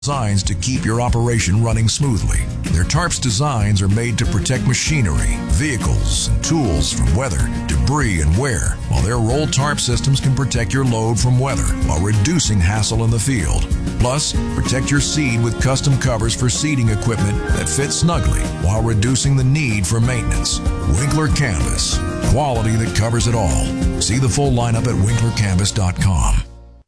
designs to keep your operation running smoothly. Their tarps designs are made to protect machinery, vehicles, and tools from weather, debris, and wear, while their roll tarp systems can protect your load from weather while reducing hassle in the field. Plus, protect your seed with custom covers for seeding equipment that fit snugly while reducing the need for maintenance. Winkler Canvas. Quality that covers it all. See the full lineup at winklercanvas.com.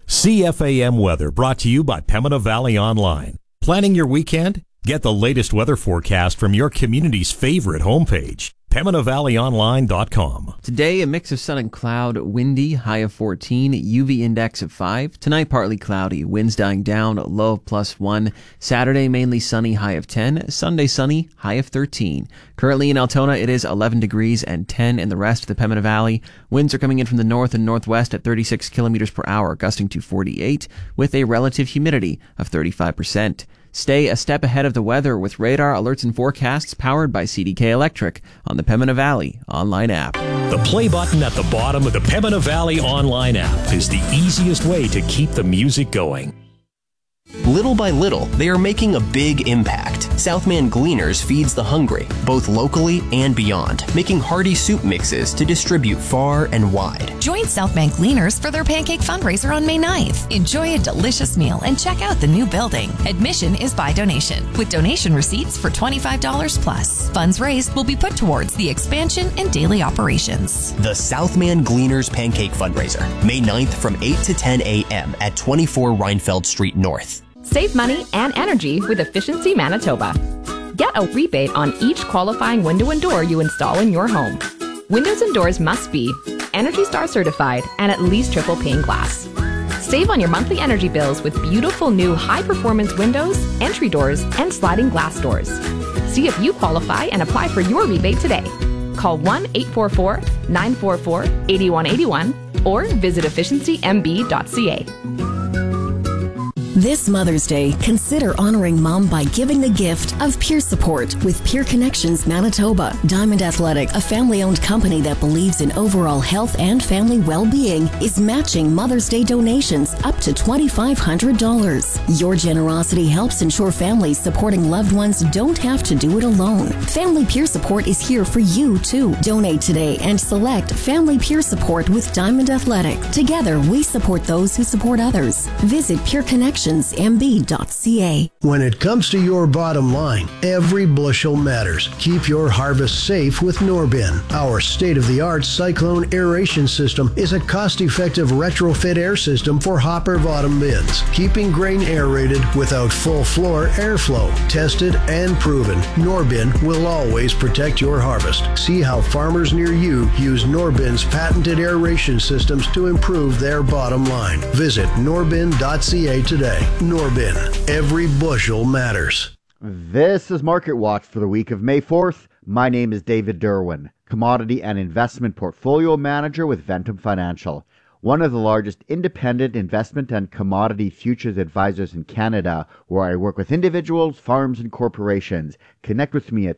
CFAM Weather brought to you by Pembina Valley Online. Planning your weekend? Get the latest weather forecast from your community's favorite homepage, PembinaValleyOnline.com. Today, a mix of sun and cloud, windy, high of 14, UV index of 5. Tonight, partly cloudy, winds dying down, low of +1. Saturday, mainly sunny, high of 10. Sunday, sunny, high of 13. Currently in Altona, it is 11 degrees and 10 in the rest of the Pembina Valley. Winds are coming in from the north and northwest at 36 kilometers per hour, gusting to 48, with a relative humidity of 35%. Stay a step ahead of the weather with radar alerts and forecasts powered by CDK Electric on the Pembina Valley online app. The play button at the bottom of the Pembina Valley online app is the easiest way to keep the music going. Little by little, they are making a big impact. Southman Gleaners feeds the hungry, both locally and beyond, making hearty soup mixes to distribute far and wide. Join Southman Gleaners for their pancake fundraiser on May 9th. Enjoy a delicious meal and check out the new building. Admission is by donation, with donation receipts for $25 plus. Funds raised will be put towards the expansion and daily operations. The Southman Gleaners Pancake Fundraiser, May 9th from 8 to 10 a.m. at 24 Reinfeld Street North. Save money and energy with Efficiency Manitoba. Get a rebate on each qualifying window and door you install in your home. Windows and doors must be Energy Star certified and at least triple pane glass. Save on your monthly energy bills with beautiful new high-performance windows, entry doors, and sliding glass doors. See if you qualify and apply for your rebate today. Call 1-844-944-8181 or visit efficiencymb.ca. This Mother's Day, consider honoring Mom by giving the gift of peer support with Peer Connections Manitoba. Diamond Athletic, a family-owned company that believes in overall health and family well-being, is matching Mother's Day donations up to $2,500. Your generosity helps ensure families supporting loved ones don't have to do it alone. Family Peer Support is here for you, too. Donate today and select Family Peer Support with Diamond Athletic. Together, we support those who support others. Visit Peer Connections MB.ca. When it comes to your bottom line, every bushel matters. Keep your harvest safe with Norbin. Our state-of-the-art cyclone aeration system is a cost-effective retrofit air system for hopper bottom bins, keeping grain aerated without full floor airflow. Tested and proven, Norbin will always protect your harvest. See how farmers near you use Norbin's patented aeration systems to improve their bottom line. Visit norbin.ca today. Norbin, every bushel matters. This is Market Watch for the week of May 4th. My name is David Derwin, Commodity and Investment Portfolio Manager with Ventum Financial, one of the largest independent investment and commodity futures advisors in Canada, where I work with individuals, farms, and corporations. Connect with me at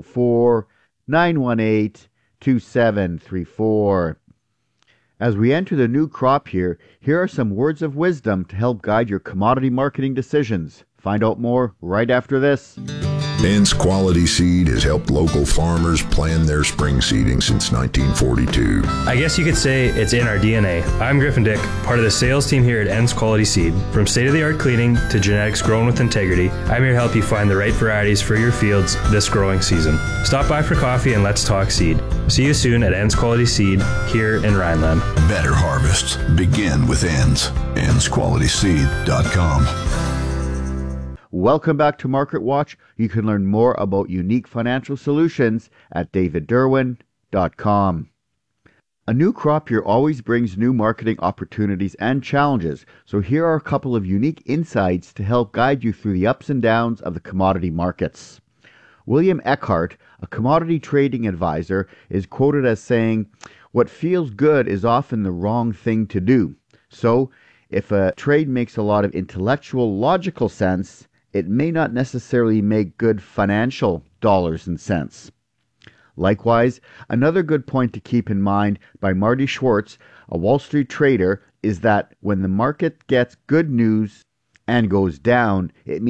204-918-2734. As we enter the new crop here are some words of wisdom to help guide your commodity marketing decisions. Find out more right after this. Ends Quality Seed has helped local farmers plan their spring seeding since 1942. I guess you could say it's in our DNA. I'm Griffin Dick, part of the sales team here at Ends Quality Seed. From state-of-the-art cleaning to genetics grown with integrity, I'm here to help you find the right varieties for your fields this growing season. Stop by for coffee and let's talk seed. See you soon at Ends Quality Seed here in Rhineland. Better harvests begin with Ends. EndsQualitySeed.com. Welcome back to Market Watch. You can learn more about unique financial solutions at davidderwin.com. A new crop year always brings new marketing opportunities and challenges, so here are a couple of unique insights to help guide you through the ups and downs of the commodity markets. William Eckhart, a commodity trading advisor, is quoted as saying, "What feels good is often the wrong thing to do." So, if a trade makes a lot of intellectual, logical sense, it may not necessarily make good financial dollars and cents. Likewise, another good point to keep in mind by Marty Schwartz, a Wall Street trader, is that when the market gets good news, and goes down, it